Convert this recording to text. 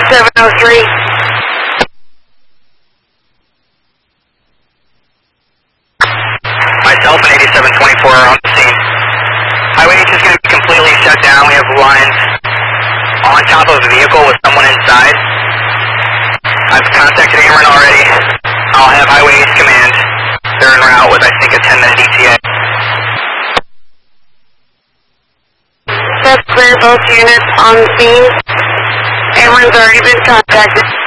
8703. Myself and 8724 are on the scene. Highway H is going to be completely shut down. We have lines on top of the vehicle with someone inside. I've contacted Ameren already. I'll have Highway H command. They're en route with, I think, a 10-minute ETA. That's clear, both units on scene. Ameren's already been contacted.